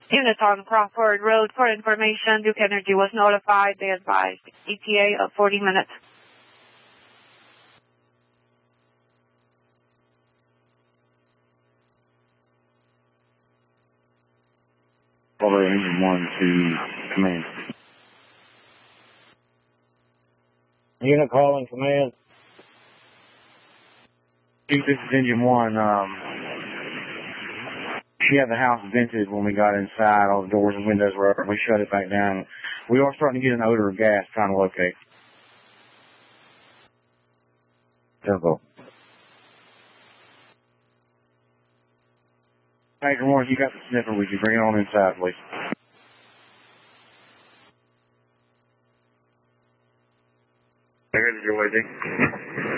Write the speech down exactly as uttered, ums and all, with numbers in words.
Unit on Crawford Road for information. Duke Energy was notified. They advised E T A of forty minutes. Over engine one to command. Unit calling command. This is engine one. Um, she had the house vented when we got inside. All the doors and windows were open. We shut it back down. We are starting to get an odor of gas trying to locate. Turbo. Major Morris, you got the sniffer with you. Bring it on inside, please. Here's your waiting.